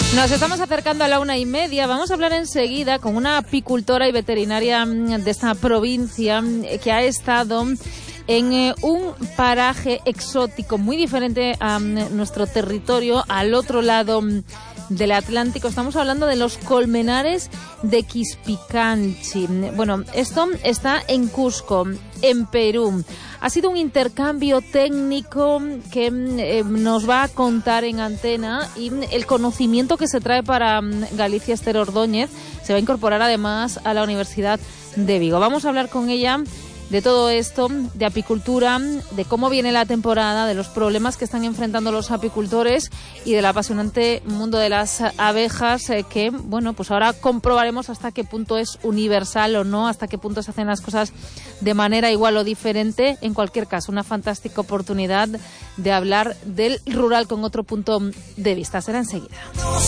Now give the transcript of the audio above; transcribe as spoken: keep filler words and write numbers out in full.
Nos estamos acercando a la una y media. Vamos a hablar enseguida con una apicultora y veterinaria de esta provincia que ha estado en eh, un paraje exótico muy diferente a um, nuestro territorio, al otro lado um, del Atlántico. Estamos hablando de los colmenares de Quispicanchi. Bueno, esto está en Cusco, en Perú. Ha sido un intercambio técnico que eh, nos va a contar en antena, y el conocimiento que se trae para um, Galicia Esther Ordóñez se va a incorporar además a la Universidad de Vigo. Vamos a hablar con ella de todo esto, de apicultura, de cómo viene la temporada, de los problemas que están enfrentando los apicultores y del apasionante mundo de las abejas, eh, que, bueno, pues ahora comprobaremos hasta qué punto es universal o no, hasta qué punto se hacen las cosas de manera igual o diferente. En cualquier caso, una fantástica oportunidad de hablar del rural con otro punto de vista. Será enseguida.